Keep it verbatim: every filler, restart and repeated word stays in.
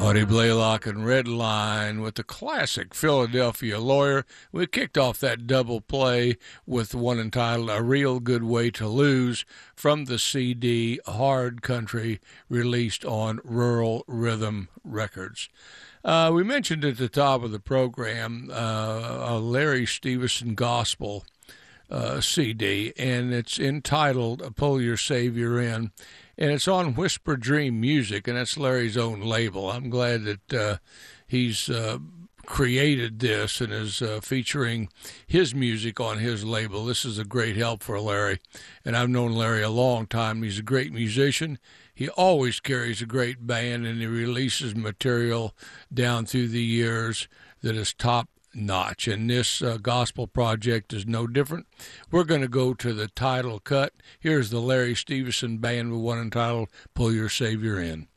Buddy Blaylock and Redline with the classic Philadelphia Lawyer. We kicked off that double play with one entitled A Real Good Way to Lose from the C D Hard Country, released on Rural Rhythm Records. Uh, we mentioned at the top of the program uh, a Larry Stevenson Gospel uh, C D, and it's entitled Pull Your Savior In. And it's on Whisper Dream Music, and that's Larry's own label. I'm glad that uh, he's uh, created this and is uh, featuring his music on his label. This is a great help for Larry, and I've known Larry a long time. He's a great musician. He always carries a great band, and he releases material down through the years that is top notch, and this uh, gospel project is no different. We're going to go to the title cut. Here's the Larry Stevenson Band with one entitled Pull Your Savior In.